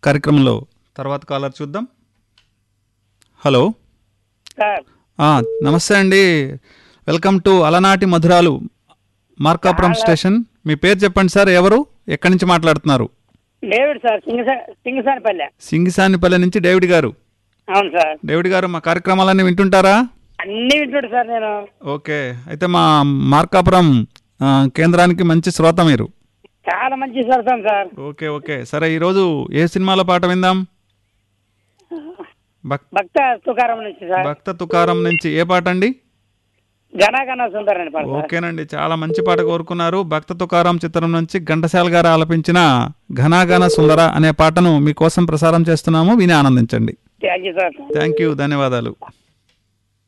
కార్యక్రమంలో తర్వాత కాలర్ చూద్దాం. హలో, సార్ నమస్తే అండి. వెల్కమ్ టు అలనాటి మధురాలు మార్కాపురం స్టేషన్. మీ పేరు చెప్పండి సార్. ఎవరు, ఎక్కడి నుంచి మాట్లాడుతున్నారు? David sir, సింగసానిపల్లె. సింగిసానిపల్లె నుంచి డేవిడ్ గారు. అవును సార్. డేవిడ్ గారు, మా కార్యక్రమాలన్నీ వింటుంటారా? అన్ని వింటాడు సార్ నేను. ఓకే, అయితే మా మార్కాపురం కేంద్రానికి మంచి శ్రోత మీరు. చాలా మంచి సరసం సార్. ఓకే ఓకే, సరే ఈరోజు ఏ సినిమాలో పాట విందాం? భక్త తుకారం నుంచి సార్. భక్త తుకారం నుంచి ఏ పాట అండి? గణగణ సుందరని పాట. ఓకేనండి, చాలా మంచి పాట కోరుకున్నారు. భక్త తుకారం చిత్రం నుంచి ఘంటసాల గారు ఆలపించిన ఘనాగణ సుందర అనే పాటను మీకోసం ప్రసారం చేస్తున్నాము. విని ఆనందించండి. Thank you sir. Thank you, ధన్యవాదాలు.